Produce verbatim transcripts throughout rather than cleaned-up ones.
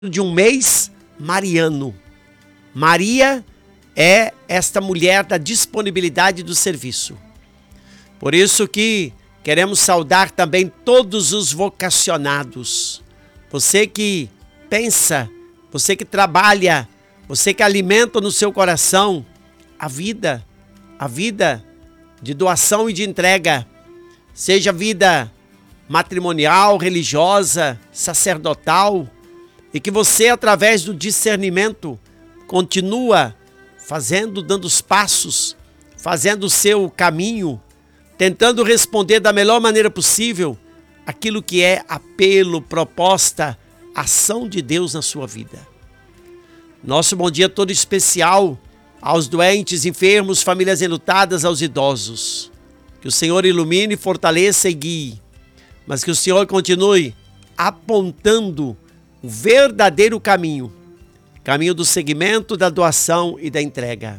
de um mês mariano. Maria é esta mulher da disponibilidade do serviço. Por isso que queremos saudar também todos os vocacionados. Você que pensa, você que trabalha, você que alimenta no seu coração a vida, a vida de doação e de entrega, seja vida matrimonial, religiosa, sacerdotal, e que você, através do discernimento, continua fazendo, dando os passos, fazendo o seu caminho, tentando responder da melhor maneira possível aquilo que é apelo, proposta, ação de Deus na sua vida. Nosso bom dia todo especial aos doentes, enfermos, famílias enlutadas, aos idosos. Que o Senhor ilumine, fortaleça e guie, mas que o Senhor continue apontando o verdadeiro caminho, caminho do segmento, da doação e da entrega.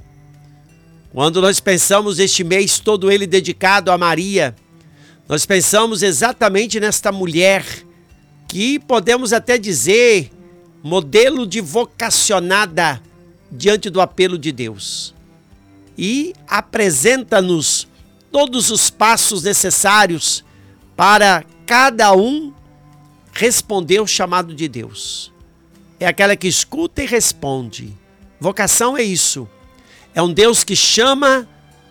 Quando nós pensamos este mês todo ele dedicado a Maria, nós pensamos exatamente nesta mulher que podemos até dizer modelo de vocacionada diante do apelo de Deus. E apresenta-nos todos os passos necessários para cada um responder o chamado de Deus. É aquela que escuta e responde. Vocação é isso. É um Deus que chama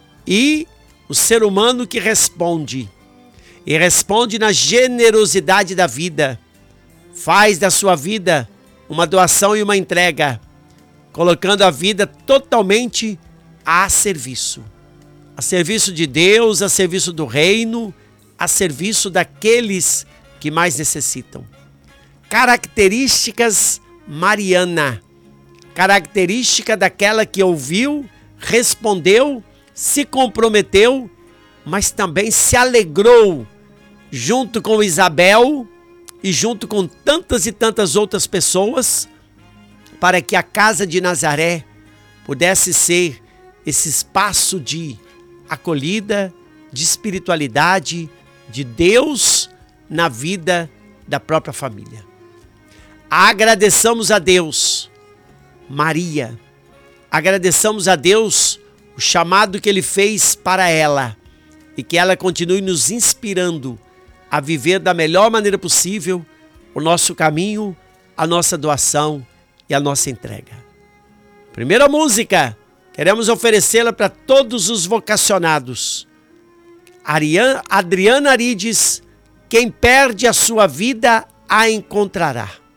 e o ser humano que responde. E responde na generosidade da vida. Faz da sua vida uma doação e uma entrega, colocando a vida totalmente a serviço. A serviço de Deus, a serviço do reino, a serviço daqueles que mais necessitam. Características mariana. Característica daquela que ouviu, respondeu, se comprometeu, mas também se alegrou junto com Isabel e junto com tantas e tantas outras pessoas, para que a casa de Nazaré pudesse ser esse espaço de acolhida, de espiritualidade, de Deus na vida da própria família. Agradeçamos a Deus, Maria, agradeçamos a Deus o chamado que Ele fez para ela e que ela continue nos inspirando a viver da melhor maneira possível o nosso caminho, a nossa doação e a nossa entrega. Primeira música, queremos oferecê-la para todos os vocacionados. Ariana, Adriana Arides, quem perde a sua vida a encontrará.